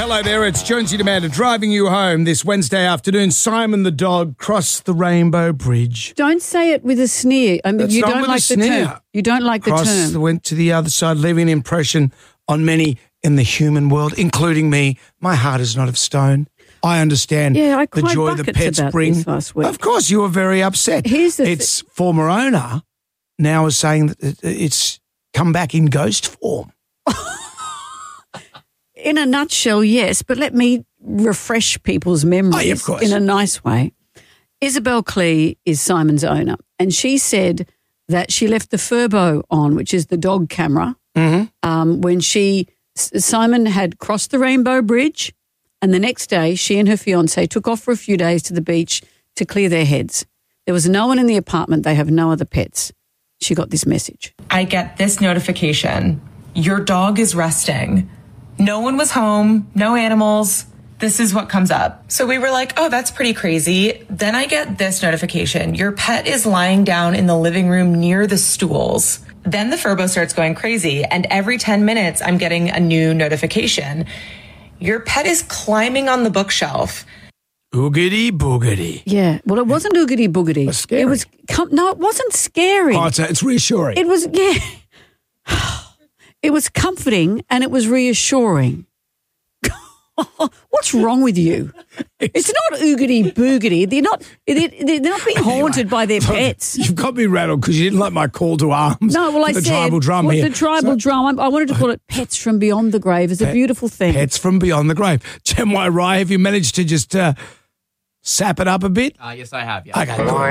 Hello there, it's Jonesy Demander driving you home this Wednesday afternoon. Simon the dog crossed the Rainbow Bridge. Don't say it with a sneer. I mean, That's you not don't with a like the sneer. term. You don't like the term. Went to the other side, leaving an impression on many in the human world, including me. My heart is not of stone. I understand I the cried joy the buckets pets about bring. this last week. Of course, you were very upset. Its former owner now is saying that it's come back in ghost form. In a nutshell, yes, but let me refresh people's memories of course. in a nice way. Isabel Klee is Simon's owner, and she said that she left the Furbo on, which is the dog camera, when Simon had crossed the Rainbow Bridge, and the next day she and her fiancé took off for a few days to the beach to clear their heads. There was no one in the apartment. They have no other pets. She got this message. I get this notification. Your dog is resting. No one was home, no animals. This is what comes up. So we were like, oh, that's pretty crazy. Then I get this notification. Your pet is lying down in the living room near the stools. Then the Furbo starts going crazy. And every 10 minutes, I'm getting a new notification. Your pet is climbing on the bookshelf. Oogity boogity. Yeah. Well, it wasn't oogity boogity. That's scary. It was no, it wasn't scary. Oh, it's reassuring. It was It was comforting and it was reassuring. What's wrong with you? It's not oogity boogity. They're not being haunted by their pets. You've got me rattled because you didn't like my call to arms. No, well, I the said tribal drum here. The tribal drum. I wanted to call it Pets from Beyond the Grave. It's a beautiful thing. Pets from Beyond the Grave. Chen Wai Rai, have you managed to just sap it up a bit? Yes, I have. Yeah. Okay, cool.